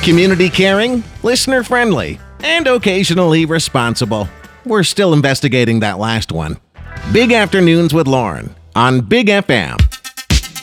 Community caring, listener friendly, and occasionally responsible. We're still investigating that last one. Big Afternoons with Lauren on Big FM.